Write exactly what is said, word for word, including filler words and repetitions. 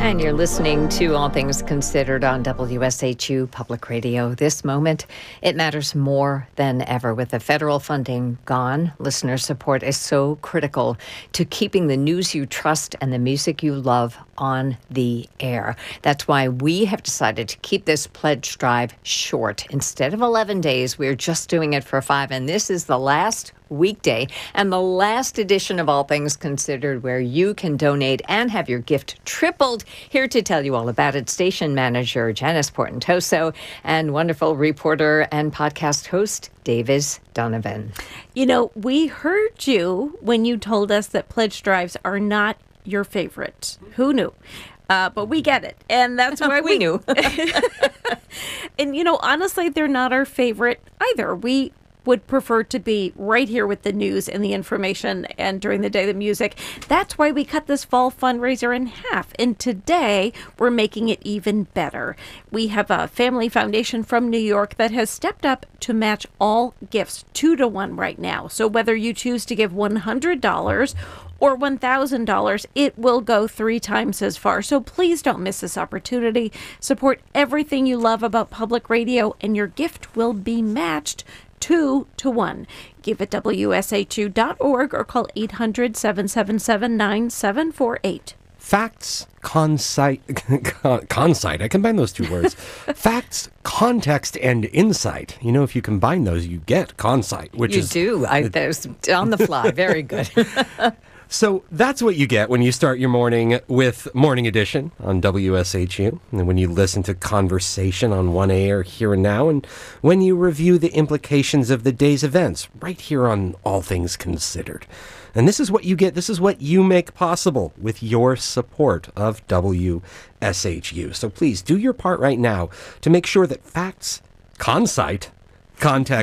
And you're listening to All Things Considered on W S H U Public Radio. This moment, it matters more than ever. With the federal funding gone, listener support is so critical to keeping the news you trust and the music you love on the air. That's why we have decided to keep this pledge drive short. Instead of eleven days, we're just doing it for five. And this is the last weekday and the last edition of All Things Considered, where you can donate and have your gift tripled. Here to tell you all about it, station manager Janice Portentoso and wonderful reporter and podcast host Davis Donovan. You know, we heard you when you told us that pledge drives are not your favorite. Who knew? Uh, but we get it. And that's why we, we knew. And, you know, honestly, they're not our favorite either. We would prefer to be right here with the news and the information and during the day the music. That's why we cut this fall fundraiser in half. And today we're making it even better. We have a family foundation from New York that has stepped up to match all gifts two to one right now. So whether you choose to give one hundred dollars or one thousand dollars, it will go three times as far. So please don't miss this opportunity. Support everything you love about public radio, and your gift will be matched two to one. Give at W S H U dot org or call eight hundred, seven seven seven, nine seven four eight. Facts, concite, con, concite, I combine those two words. Facts, context, and insight. You know, if you combine those, you get concite, which you is... You do. I, that was on the fly. Very good. So that's what you get when you start your morning with Morning Edition on W S H U, and when you listen to Conversation on one A or Here and Now, and when you review the implications of the day's events right here on All Things Considered. And this is what you get. This is what you make possible with your support of W S H U. So please do your part right now to make sure that facts, concite, context,